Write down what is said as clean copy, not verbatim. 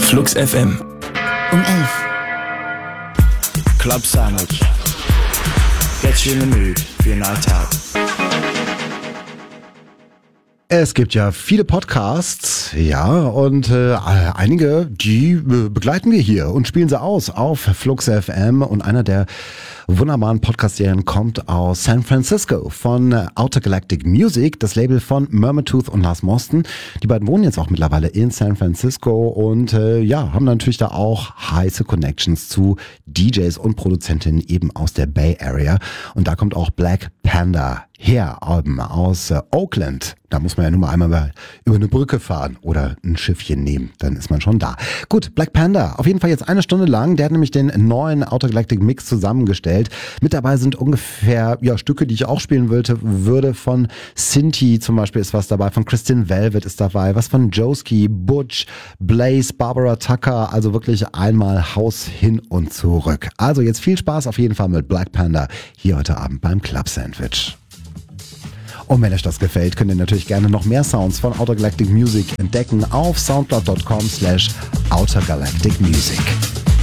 Flux FM. Um 11. Club Sandwich. Get you in the mood for your night out. Es gibt ja viele Podcasts, ja, und einige, die begleiten wir hier und spielen sie aus auf Flux FM. Und einer der wunderbaren Podcast-Serien kommt aus San Francisco von Outer Galactic Music, das Label von Murmurtooth und Lars Mosten. Die beiden wohnen jetzt auch mittlerweile in San Francisco und haben natürlich da auch heiße Connections zu DJs und Produzentinnen eben aus der Bay Area. Und da kommt auch Black Panda her, aus Oakland. Da muss man ja nur mal einmal über eine Brücke fahren oder ein Schiffchen nehmen, dann ist man schon da. Gut, Black Panda, auf jeden Fall jetzt 1 Stunde lang. Der hat nämlich den neuen Outer Galactic Mix zusammengestellt. Mit dabei sind ungefähr Stücke, die ich auch spielen würde. Von Sinti zum Beispiel ist was dabei, von Kristin Velvet ist dabei, was von Joski, Butch, Blaze, Barbara Tucker. Also wirklich einmal Haus hin und zurück. Also jetzt viel Spaß auf jeden Fall mit Black Panda hier heute Abend beim Club Sandwich. Und wenn euch das gefällt, könnt ihr natürlich gerne noch mehr Sounds von Outer Galactic Music entdecken auf soundcloud.com/outergalacticmusic.